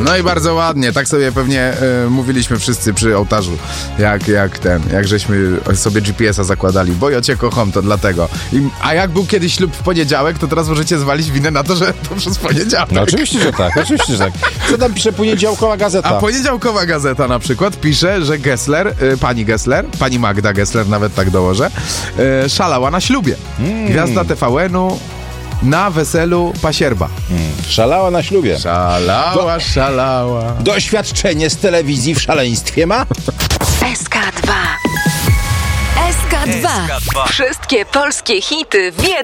No i bardzo ładnie, tak sobie pewnie mówiliśmy wszyscy przy ołtarzu, jak żeśmy sobie GPS-a zakładali, bo ja cię kocham, to dlatego. A jak był kiedyś ślub w poniedziałek, to teraz możecie zwalić winę na to, że to przez poniedziałek. No oczywiście, że tak, oczywiście, że tak. Co tam pisze poniedziałkowa gazeta? A poniedziałkowa gazeta na przykład pisze, że pani Magda Gessler, nawet tak dołożę, szalała na ślubie. Gwiazda TVN-u na weselu pasierba. Szalała na ślubie. Szalała. Doświadczenie z telewizji w szaleństwie ma? SK2. SK2. Wszystkie polskie hity w jednym.